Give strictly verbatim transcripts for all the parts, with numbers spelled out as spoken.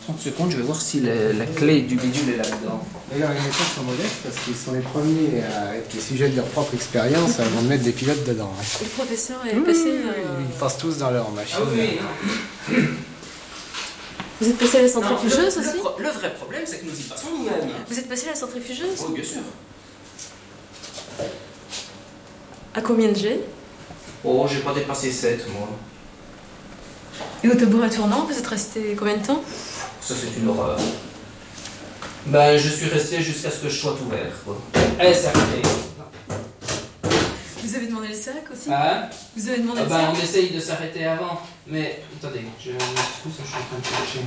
trente secondes, je vais voir si la, la clé du bidule est là-dedans. D'ailleurs, les méthodes sont modestes parce qu'ils sont les premiers à être les sujets de leur propre expérience avant de mettre des pilotes dedans. Le professeur est passé... Euh... Ils passent tous dans leur machine. Ah oui, non. Vous êtes passé à la centrifugeuse non, le, aussi le, pro- le vrai problème, c'est que nous y passons nous-mêmes. Vous êtes passé à la centrifugeuse? Oui, bien sûr. À combien de G? Oh, j'ai pas dépassé sept, moi. Et au tabouret tournant, vous êtes resté combien de temps? Ça, c'est une horreur. Ben, je suis resté jusqu'à ce que je sois ouvert, quoi. Eh, c'est arrêté. Vous avez demandé le sac aussi? Hein? Vous avez demandé Ah le ben, sac? on essaye de s'arrêter avant. Mais, attendez, je m'excuse, je suis en train de chercher.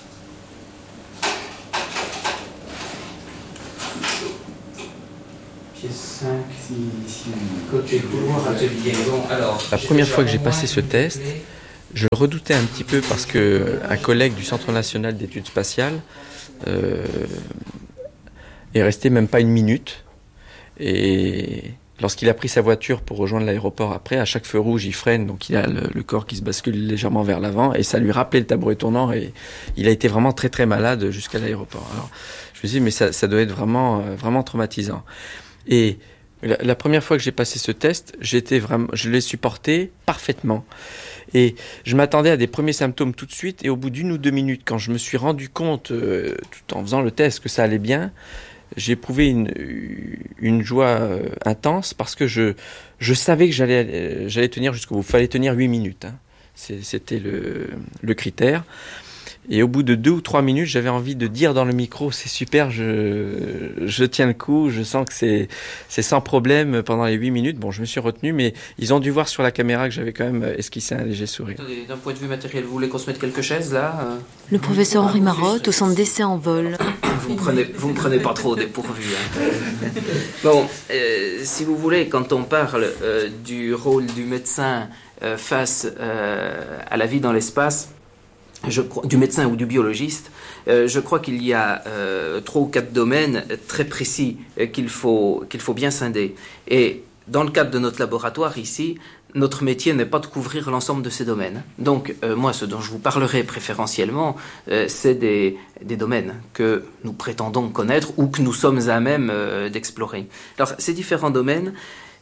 Pièce cinq, Si, si, côté couloir, atelier. Bon, alors. La première fois que j'ai passé ce test, je le redoutais un petit peu parce qu'un collègue du Centre national d'études spatiales euh, est resté même pas une minute. Et lorsqu'il a pris sa voiture pour rejoindre l'aéroport après, à chaque feu rouge, il freine, donc il a le, le corps qui se bascule légèrement vers l'avant, et ça lui rappelait le tabouret tournant, et il a été vraiment très très malade jusqu'à l'aéroport. Alors, je me suis dit, mais ça, ça doit être vraiment, vraiment traumatisant. Et la, la première fois que j'ai passé ce test, j'étais vraiment, je l'ai supporté parfaitement. Et je m'attendais à des premiers symptômes tout de suite, et au bout d'une ou deux minutes, quand je me suis rendu compte, euh, tout en faisant le test, que ça allait bien, j'ai éprouvé une, une joie euh, intense parce que je, je savais que j'allais, euh, j'allais tenir jusqu'au bout. Il fallait tenir huit minutes. Hein. C'est, c'était le, le critère. Et au bout de deux ou trois minutes, j'avais envie de dire dans le micro, c'est super, je, je tiens le coup, je sens que c'est, c'est sans problème pendant les huit minutes. Bon, je me suis retenu, mais ils ont dû voir sur la caméra que j'avais quand même esquissé un léger sourire. Attendez, d'un point de vue matériel, vous voulez qu'on se mette quelques chaises là? Le professeur Henri Marotte au centre d'essai en vol. Vous me prenez, vous me prenez pas trop au dépourvu. Hein. Bon, euh, si vous voulez, quand on parle euh, du rôle du médecin euh, face euh, à la vie dans l'espace, je crois, du médecin ou du biologiste, euh, je crois qu'il y a euh, trois ou quatre domaines très précis euh, qu'il faut, qu'il faut bien scinder. Et dans le cadre de notre laboratoire ici, notre métier n'est pas de couvrir l'ensemble de ces domaines. Donc, euh, moi, ce dont je vous parlerai préférentiellement, euh, c'est des, des domaines que nous prétendons connaître ou que nous sommes à même euh, d'explorer. Alors, ces différents domaines,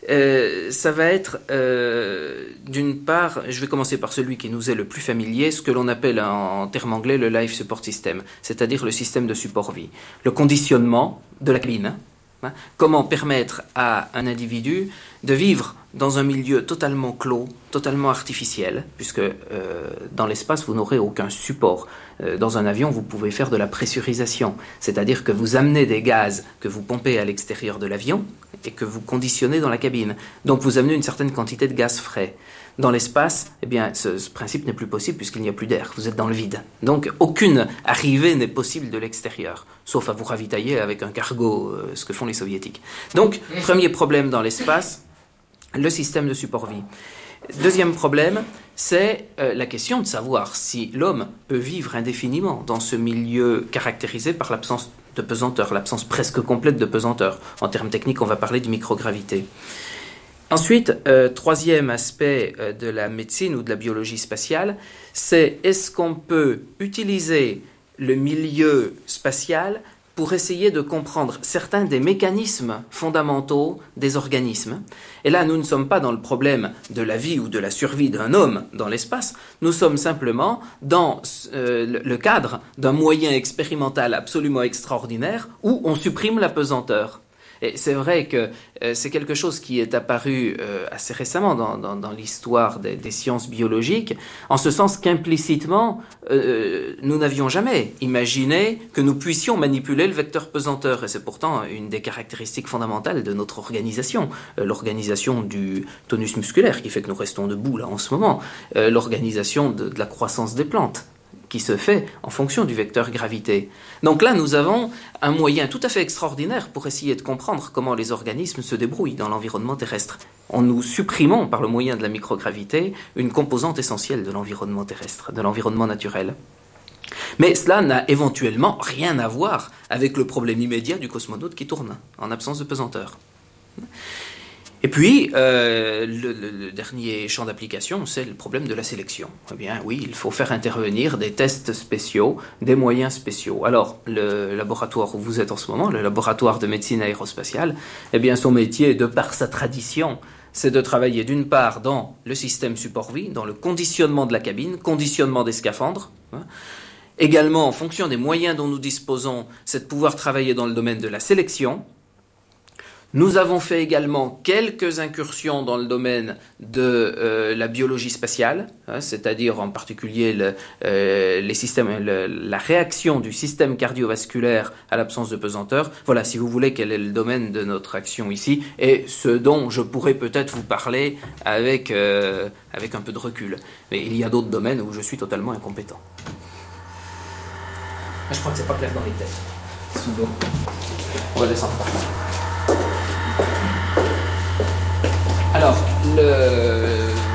Euh, ça va être, euh, d'une part, je vais commencer par celui qui nous est le plus familier, ce que l'on appelle en, en termes anglais le life support system, c'est-à-dire le système de support vie. Le conditionnement de la cabine. Hein, comment permettre à un individu de vivre dans un milieu totalement clos, totalement artificiel, puisque euh, dans l'espace, vous n'aurez aucun support. Euh, dans un avion, vous pouvez faire de la pressurisation, c'est-à-dire que vous amenez des gaz que vous pompez à l'extérieur de l'avion et que vous conditionnez dans la cabine. Donc vous amenez une certaine quantité de gaz frais. Dans l'espace, eh bien, ce, ce principe n'est plus possible puisqu'il n'y a plus d'air, vous êtes dans le vide. Donc aucune arrivée n'est possible de l'extérieur, sauf à vous ravitailler avec un cargo, euh, ce que font les soviétiques. Donc, premier problème dans l'espace, le système de support vie. Deuxième problème, c'est euh, la question de savoir si l'homme peut vivre indéfiniment dans ce milieu caractérisé par l'absence de pesanteur, l'absence presque complète de pesanteur. En termes techniques, on va parler de microgravité. Ensuite, euh, troisième aspect euh, de la médecine ou de la biologie spatiale, c'est est-ce qu'on peut utiliser le milieu spatial pour essayer de comprendre certains des mécanismes fondamentaux des organismes. Et là, nous ne sommes pas dans le problème de la vie ou de la survie d'un homme dans l'espace, nous sommes simplement dans euh, le cadre d'un moyen expérimental absolument extraordinaire où on supprime la pesanteur. Et c'est vrai que euh, c'est quelque chose qui est apparu euh, assez récemment dans, dans, dans l'histoire des, des sciences biologiques, en ce sens qu'implicitement, euh, nous n'avions jamais imaginé que nous puissions manipuler le vecteur pesanteur. Et c'est pourtant une des caractéristiques fondamentales de notre organisation. Euh, l'organisation du tonus musculaire, qui fait que nous restons debout là en ce moment. Euh, l'organisation de, de la croissance des plantes, qui se fait en fonction du vecteur gravité. Donc là, nous avons un moyen tout à fait extraordinaire pour essayer de comprendre comment les organismes se débrouillent dans l'environnement terrestre. En nous supprimons, par le moyen de la microgravité, une composante essentielle de l'environnement terrestre, de l'environnement naturel. Mais cela n'a éventuellement rien à voir avec le problème immédiat du cosmonaute qui tourne, en absence de pesanteur. Et puis, euh, le, le, le dernier champ d'application, c'est le problème de la sélection. Eh bien, oui, il faut faire intervenir des tests spéciaux, des moyens spéciaux. Alors, le laboratoire où vous êtes en ce moment, le laboratoire de médecine aérospatiale, eh bien, son métier, de par sa tradition, c'est de travailler d'une part dans le système support-vie, dans le conditionnement de la cabine, conditionnement des scaphandres. Hein. Également, en fonction des moyens dont nous disposons, c'est de pouvoir travailler dans le domaine de la sélection. Nous avons fait également quelques incursions dans le domaine de euh, la biologie spatiale, hein, c'est-à-dire en particulier le, euh, les systèmes, le, la réaction du système cardiovasculaire à l'absence de pesanteur. Voilà, si vous voulez, quel est le domaine de notre action ici, et ce dont je pourrais peut-être vous parler avec, euh, avec un peu de recul. Mais il y a d'autres domaines où je suis totalement incompétent. Je crois que c'est pas clair dans les tests. On va descendre par là. Alors, le,